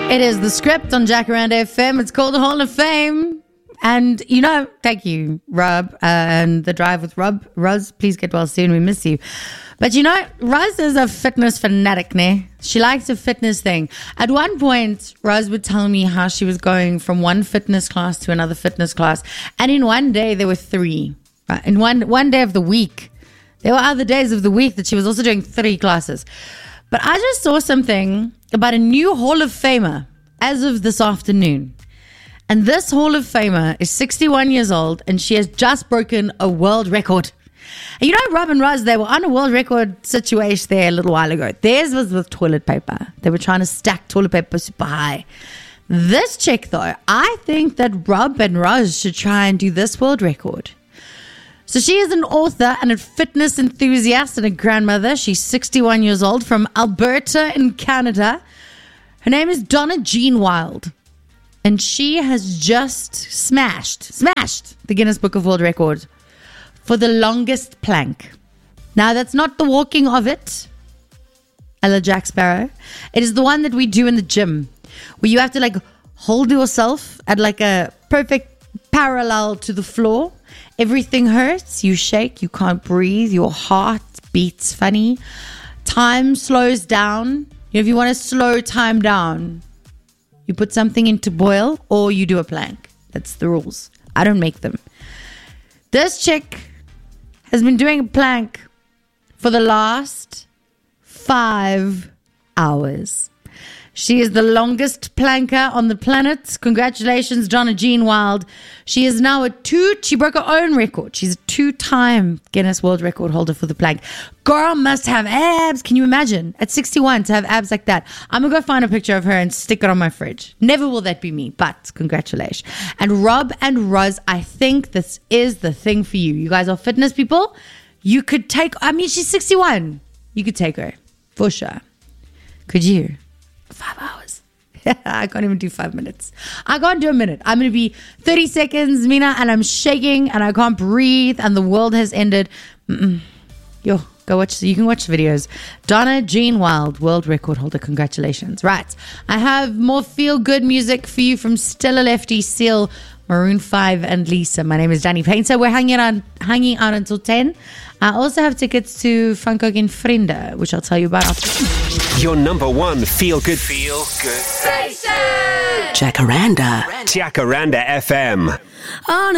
It is The Script on Jacaranda FM. It's called the Hall of Fame. And, thank you, Rob, and The Drive with Rob. Roz, please get well soon. We miss you. But, Roz is a fitness fanatic, ne? She likes a fitness thing. At one point, Roz would tell me how she was going from one fitness class to another fitness class. And in one day, there were 3. Right? In one day of the week. There were other days of the week that she was also doing 3 classes. But I just saw something about a new Hall of Famer as of this afternoon. And this Hall of Famer is 61 years old, and she has just broken a world record. And Rob and Roz, they were on a world record situation there a little while ago. Theirs was with toilet paper. They were trying to stack toilet paper super high. This chick, though, I think that Rob and Roz should try and do this world record. So she is an author and a fitness enthusiast and a grandmother. She's 61 years old from Alberta in Canada. Her name is Donna Jean Wild. And she has just smashed the Guinness Book of World Records for the longest plank. Now, that's not the walking of it, a la Jack Sparrow. It is the one that we do in the gym, where you have to hold yourself at a perfect parallel to the floor. Everything hurts. You shake. You can't breathe. Your heart beats funny. Time slows down. If you want to slow time down, you put something into boil or you do a plank. That's the rules. I don't make them. This chick has been doing a plank for the last 5 hours. She is the longest planker on the planet. Congratulations, Donna Jean Wild. She is now she broke her own record. She's a 2-time Guinness World Record holder for the plank. Girl must have abs. Can you imagine? At 61 to have abs like that. I'm going to go find a picture of her and stick it on my fridge. Never will that be me, but congratulations. And Rob and Roz, I think this is the thing for you. You guys are fitness people. You could she's 61. You could take her for sure. Could you? 5 hours. I can't even do 5 minutes. I can't do a minute. I'm going to be 30 seconds, Mina, and I'm shaking and I can't breathe and the world has ended. Yo, go watch. You can watch the videos. Donna Jean Wild, world record holder. Congratulations. Right. I have more feel-good music for you from Stella Lefty, Seal, Maroon 5, and Lisa. My name is Danny Painter. We're hanging out until 10. I also have tickets to Funko in Vrienden, which I'll tell you about after. Your number one feel-good station. Jacaranda FM. On